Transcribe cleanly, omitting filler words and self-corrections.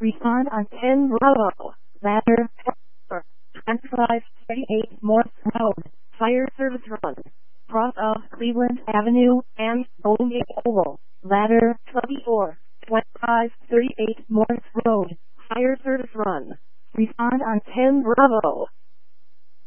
Respond on 10 Bravo. Ladder 2538 Morse Road. Fire service run. Cross of Cleveland Avenue and Golden Gate Oval. Ladder 242538 Morse Road. Fire service run. Respond on 10 Bravo.